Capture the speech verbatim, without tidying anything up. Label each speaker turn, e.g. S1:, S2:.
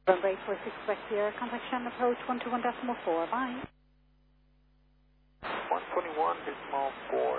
S1: Runway four six West Sierra, contact Shannon approach one two one decimal four, bye.
S2: one twenty-one decimal four.